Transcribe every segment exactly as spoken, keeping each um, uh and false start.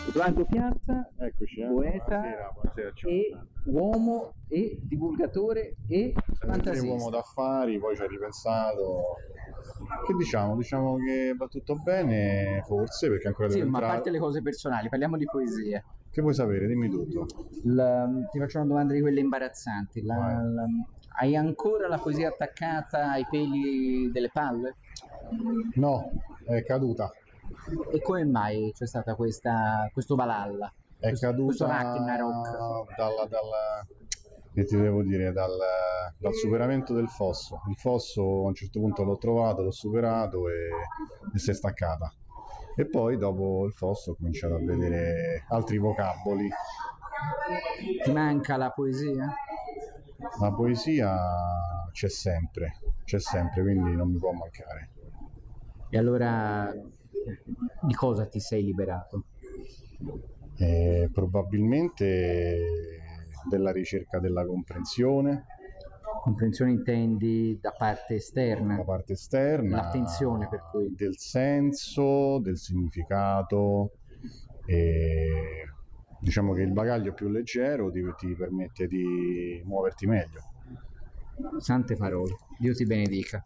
Edoardo Piazza, Eccoci, eh. poeta Buonasera, buonasera, ciao. e uomo e divulgatore e Sei uomo fantasista. d'affari, poi ci hai ripensato. Che diciamo? Diciamo che va tutto bene, forse, perché ancora Sì, devo ma a entrare. parte le cose personali, parliamo di poesia. Che vuoi sapere? Dimmi tutto. La- ti faccio una domanda di quelle imbarazzanti. La- Vai. la- hai ancora la poesia attaccata ai peli delle palle? No, è caduta. E come mai c'è stata questa, questo Valhalla? È questo, questo caduta Ragnarok? dalla, dalla- che ti devo dire, dal, dal superamento del fosso. Il fosso a un certo punto l'ho trovato, l'ho superato e, e si è staccata. E poi dopo il fosso ho cominciato a vedere altri vocaboli. Ti manca la poesia? La poesia c'è sempre, c'è sempre, quindi non mi può mancare. E allora di cosa ti sei liberato? Eh, probabilmente della ricerca della comprensione, Comprensione intendi da parte esterna? la parte esterna, L'attenzione per cui. del senso, del significato. E diciamo che il bagaglio più leggero ti, ti permette di muoverti meglio. Sante parole, Dio ti benedica.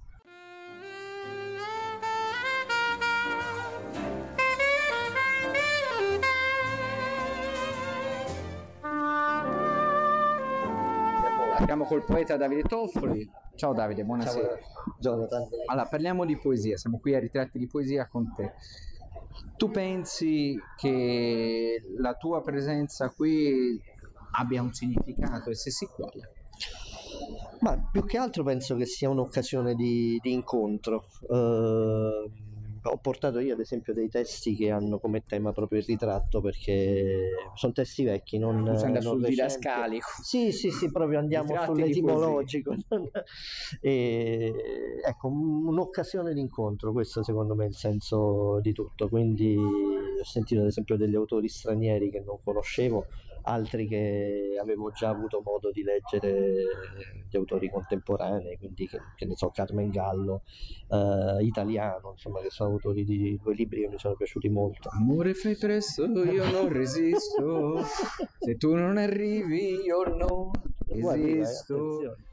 Siamo col poeta Davide Toffoli. Ciao Davide, buonasera. Ciao Jonathan. Allora, parliamo di poesia, siamo qui a Ritratti di Poesia con te. Tu pensi che la tua presenza qui abbia un significato e se sì quale? Ma più che altro penso che sia un'occasione di, di incontro. Eh, ho portato io ad esempio dei testi che hanno come tema proprio il ritratto, perché sono testi vecchi, non, Tu sei andato non sul recenti. didascalico. Sì, sì, sì, proprio andiamo Ritratti sull'etimologico. E, ecco, un'occasione di incontro, questo secondo me è il senso di tutto. Quindi ho sentito ad esempio degli autori stranieri che non conoscevo, altri che avevo già avuto modo di leggere, gli autori contemporanei, quindi che, che ne so, Carmen Gallo, eh, italiano, insomma, che sono autori di due libri che mi sono piaciuti molto. Amore fai presto, io non resisto, se tu non arrivi io non Guarda, eh, esisto. attenzione.